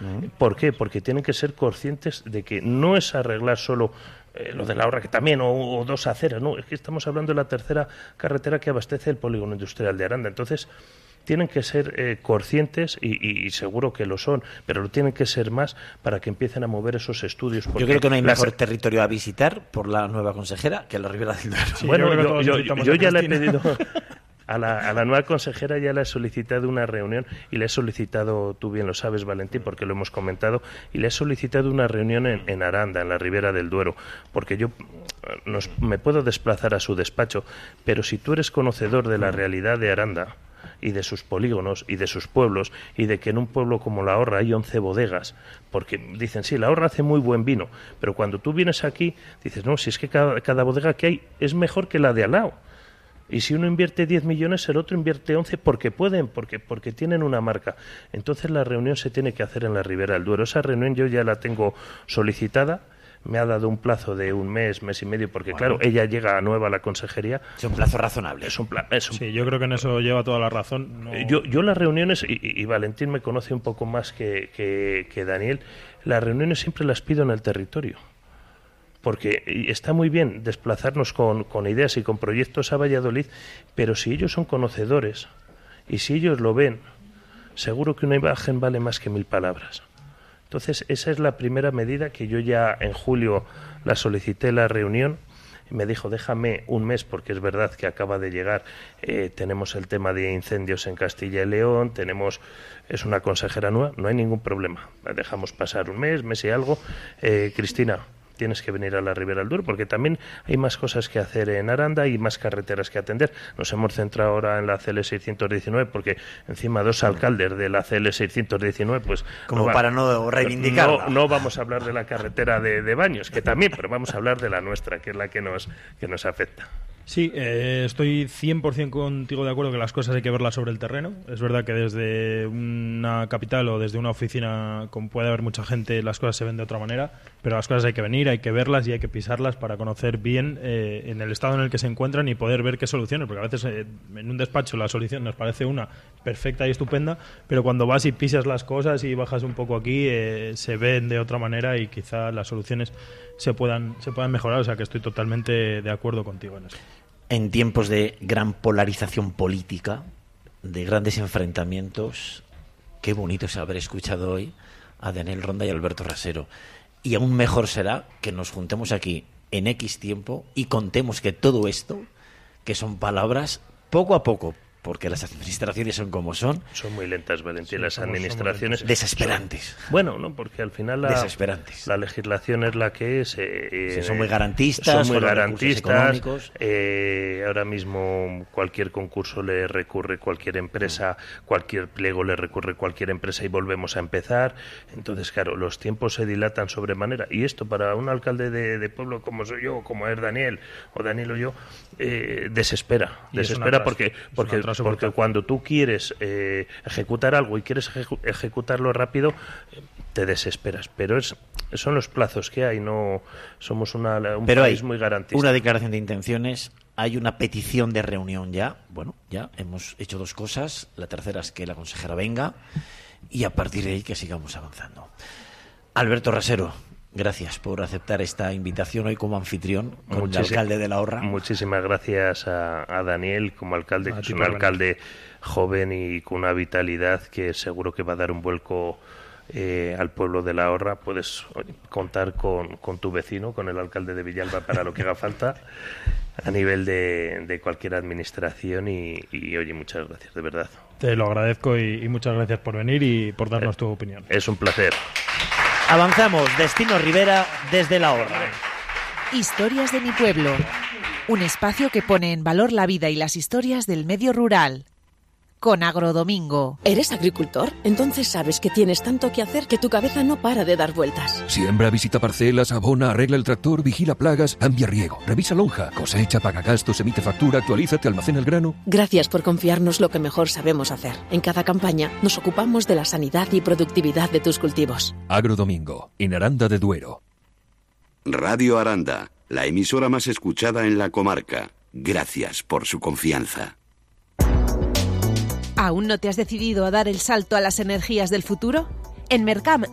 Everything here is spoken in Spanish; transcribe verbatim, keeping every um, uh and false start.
Uh-huh. ¿Por qué? Porque tienen que ser conscientes de que no es arreglar solo eh, lo de la Ahorra, que también, o, o dos aceras, no, es que estamos hablando de la tercera carretera que abastece el polígono industrial de Aranda. Entonces, tienen que ser eh, conscientes, y, y, y seguro que lo son, pero lo tienen que ser más para que empiecen a mover esos estudios. Yo creo que no hay las... mejor territorio a visitar por la nueva consejera que la Ribera del Duero. Sí, bueno, yo, yo, yo, yo ya le he pedido... A la, a la nueva consejera ya le he solicitado una reunión, y le he solicitado, tú bien lo sabes, Valentín, porque lo hemos comentado, y le he solicitado una reunión en, en Aranda, en la Ribera del Duero, porque yo nos, me puedo desplazar a su despacho, pero si tú eres conocedor de la realidad de Aranda y de sus polígonos y de sus pueblos, y de que en un pueblo como La Horra hay once bodegas, porque dicen, sí, La Horra hace muy buen vino, pero cuando tú vienes aquí, dices, no, si es que cada, cada bodega que hay es mejor que la de al lado. Y si uno invierte diez millones, el otro invierte once porque pueden, porque, porque tienen una marca. Entonces la reunión se tiene que hacer en la Ribera del Duero. Esa reunión yo ya la tengo solicitada. Me ha dado un plazo de un mes, mes y medio, porque bueno, claro, ella llega nueva a la consejería. Es un plazo razonable. Es un pla- es un... Sí, yo creo que en eso lleva toda la razón. No... Yo, yo las reuniones, y, y Valentín me conoce un poco más que, que, que Daniel, las reuniones siempre las pido en el territorio. Porque está muy bien desplazarnos con, con ideas y con proyectos a Valladolid, pero si ellos son conocedores y si ellos lo ven, seguro que una imagen vale más que mil palabras. Entonces, esa es la primera medida que yo ya en julio la solicité la reunión. Y me dijo, déjame un mes, porque es verdad que acaba de llegar, eh, tenemos el tema de incendios en Castilla y León, tenemos, es una consejera nueva, no hay ningún problema. La dejamos pasar un mes, mes y algo. Eh, Cristina, tienes que venir a la Ribera del Duero, porque también hay más cosas que hacer en Aranda y más carreteras que atender. Nos hemos centrado ahora en la C L seiscientos diecinueve, porque encima dos alcaldes de la C L seiscientos diecinueve, pues... Como no va, para no reivindicarla. No, no vamos a hablar de la carretera de, de Baños, que también, pero vamos a hablar de la nuestra, que es la que nos, que nos afecta. Sí, eh, estoy cien por ciento contigo de acuerdo que las cosas hay que verlas sobre el terreno. Es verdad que desde una capital o desde una oficina, como puede haber mucha gente, las cosas se ven de otra manera, pero las cosas hay que venir, hay que verlas y hay que pisarlas para conocer bien eh, en el estado en el que se encuentran y poder ver qué soluciones, porque a veces eh, en un despacho la solución nos parece una perfecta y estupenda, pero cuando vas y pisas las cosas y bajas un poco aquí, eh, se ven de otra manera y quizá las soluciones se puedan, se puedan mejorar. O sea que estoy totalmente de acuerdo contigo en eso. En tiempos de gran polarización política, de grandes enfrentamientos, qué bonito es haber escuchado hoy a Daniel Ronda y Alberto Rasero. Y aún mejor será que nos juntemos aquí en X tiempo y contemos que todo esto, que son palabras, poco a poco, porque las administraciones son como son. Son muy lentas, Valentín, sí, las somos, administraciones. Somos desesperantes. Son, bueno, no, porque al final la, desesperantes. la legislación es la que es. Eh, sí, son muy garantistas. Son muy garantistas. Eh, ahora mismo cualquier concurso le recurre cualquier empresa, mm. cualquier pliego le recurre cualquier empresa y volvemos a empezar. Entonces, claro, los tiempos se dilatan sobremanera. Y esto para un alcalde de, de pueblo como soy yo, como es Daniel, o Daniel o yo, eh, desespera. Y desespera porque... porque Porque cuando tú quieres eh, ejecutar algo y quieres ejecu- ejecutarlo rápido, eh, te desesperas. Pero es, son los plazos que hay, no somos una, un Pero país hay muy garantista. Una declaración de intenciones, hay una petición de reunión ya. Bueno, ya hemos hecho dos cosas. La tercera es que la consejera venga y a partir de ahí que sigamos avanzando. Alberto Rasero, gracias por aceptar esta invitación hoy como anfitrión con Muchísim- el alcalde de La Horra. Muchísimas gracias a, a Daniel como alcalde, a que es un alcalde joven y con una vitalidad que seguro que va a dar un vuelco eh, al pueblo de La Horra. Puedes contar con, con tu vecino, con el alcalde de Villalba, para lo que haga falta a nivel de, de cualquier administración y, y, oye, muchas gracias, de verdad. Te lo agradezco y, y muchas gracias por venir y por darnos eh, tu opinión. Es un placer. Avanzamos, Destino Ribera desde La Horra. Historias de mi pueblo. Un espacio que pone en valor la vida y las historias del medio rural. Con Agrodomingo. ¿Eres agricultor? Entonces sabes que tienes tanto que hacer que tu cabeza no para de dar vueltas. Siembra, visita parcelas, abona, arregla el tractor, vigila plagas, cambia riego, revisa lonja, cosecha, paga gastos, emite factura, actualiza, te almacena el grano. Gracias por confiarnos lo que mejor sabemos hacer. En cada campaña nos ocupamos de la sanidad y productividad de tus cultivos. Agrodomingo, en Aranda de Duero. Radio Aranda, la emisora más escuchada en la comarca. Gracias por su confianza. ¿Aún no te has decidido a dar el salto a las energías del futuro? En Mercam